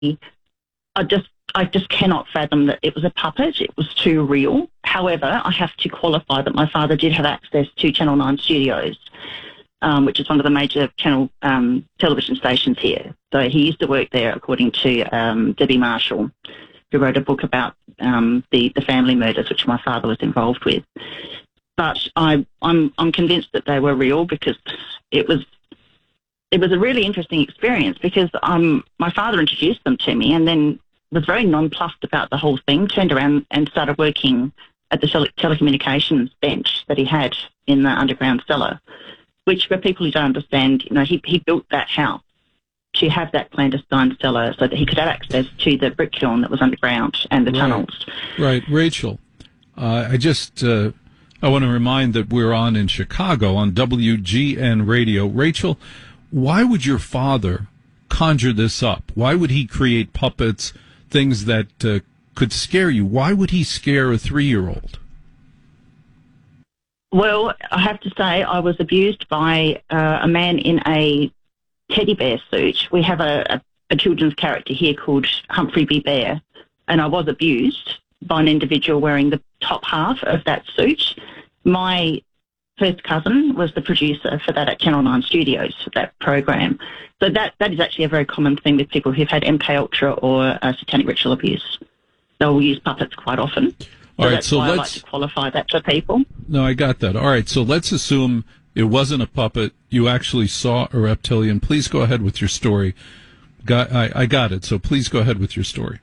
I just I just cannot fathom that it was a puppet. It was too real. However, I have to qualify that my father did have access to Channel 9 Studios, which is one of the major channel television stations here. So he used to work there, according to Debbie Marshall, who wrote a book about the family murders, which my father was involved with. But I'm convinced that they were real, because it was a really interesting experience, because my father introduced them to me and then was very nonplussed about the whole thing, turned around and started working at the telecommunications bench that he had in the underground cellar, which, for people who don't understand, he built that house to have that clandestine cellar so that he could have access to the brick kiln that was underground and the tunnels. Right. Rachel, I want to remind that we're on in Chicago on WGN Radio. Rachel, why would your father conjure this up? Why would he create puppets, things that could scare you? Why would he scare a 3-year-old? Well, I have to say I was abused by a man in a teddy bear suit. We have a children's character here called Humphrey B. Bear, and I was abused by an individual wearing the top half of that suit. My first cousin was the producer for that at Channel 9 Studios, for that program. So that is actually a very common thing with people who've had MK Ultra or satanic ritual abuse. They'll use puppets quite often. All right, that's why I like to qualify that for people. No, I got that. All right, so let's assume it wasn't a puppet. You actually saw a reptilian. Please go ahead with your story. I got it, so please go ahead with your story.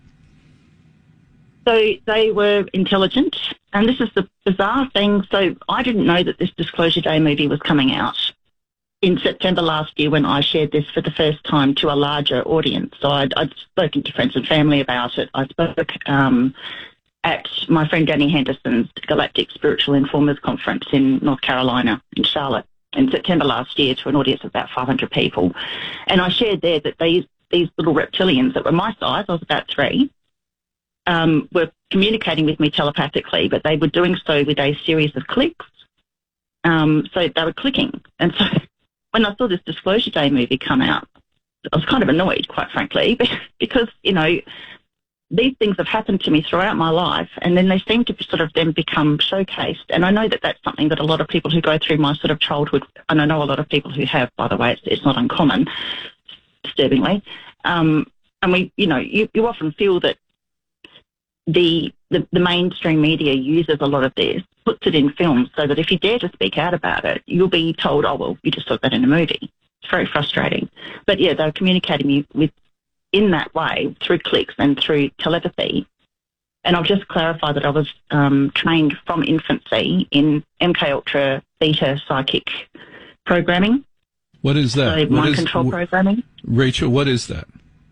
So they were intelligent, and this is the bizarre thing. So I didn't know that this Disclosure Day movie was coming out in September last year, when I shared this for the first time to a larger audience. So I'd spoken to friends and family about it. I spoke at my friend Danny Henderson's Galactic Spiritual Informers Conference in North Carolina, in Charlotte, in September last year, to an audience of about 500 people. And I shared there that these little reptilians that were my size, I was about 3, were communicating with me telepathically, but they were doing so with a series of clicks. So they were clicking. And so when I saw this Disclosure Day movie come out, I was kind of annoyed, quite frankly, because, these things have happened to me throughout my life, and then they seem to sort of then become showcased. And I know that that's something that a lot of people who go through my sort of childhood, and I know a lot of people who have, by the way, it's not uncommon, disturbingly. And you often feel that the mainstream media uses a lot of this, puts it in films, so that if you dare to speak out about it, you'll be told, oh, well, you just saw that in a movie. It's very frustrating. But yeah, they're communicating with in that way, through clicks and through telepathy. And I'll just clarify that I was trained from infancy in MK Ultra beta psychic programming. What is that? So mind control programming. Rachel, what is that?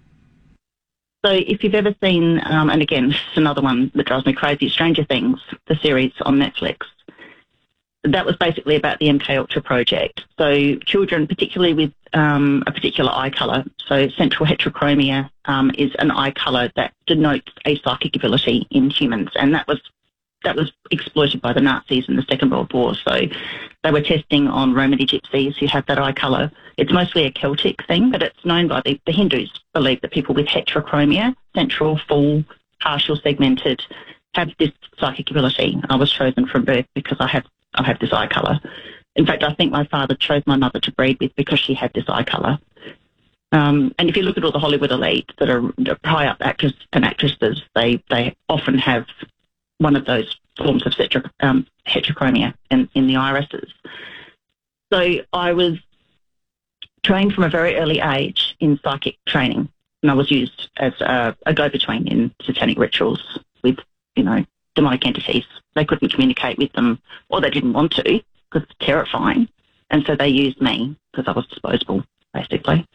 So if you've ever seen, and again, this is another one that drives me crazy, Stranger Things, the series on Netflix. That was basically about the MK Ultra project. So children, particularly with a particular eye colour, so central heterochromia is an eye colour that denotes a psychic ability in humans, and that was exploited by the Nazis in the Second World War. So they were testing on Romany gypsies who have that eye colour. It's mostly a Celtic thing, but it's known by the Hindus believe that people with heterochromia, central, full, partial, segmented, have this psychic ability. I was chosen from birth because I have this eye colour. In fact, I think my father chose my mother to breed with because she had this eye colour. And if you look at all the Hollywood elites that are high up actors and actresses, they often have one of those forms of heterochromia in the irises. So I was trained from a very early age in psychic training, and I was used as a go-between in satanic rituals with, demonic entities. They couldn't communicate with them, or they didn't want to, because it's terrifying. And so they used me because I was disposable, basically.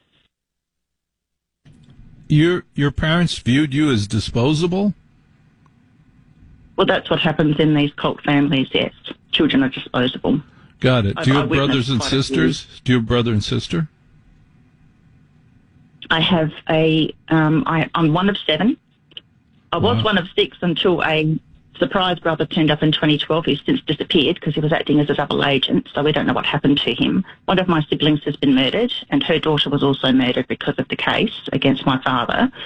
Your parents viewed you as disposable? Well, that's what happens in these cult families, yes. Children are disposable. Got it. Do you have brothers and sisters? Do you have a brother and sister? I have I'm one of 7. I was one of 6 until a surprise brother turned up in 2012. He's since disappeared because he was acting as a double agent, so we don't know what happened to him. One of my siblings has been murdered, and her daughter was also murdered because of the case against my father.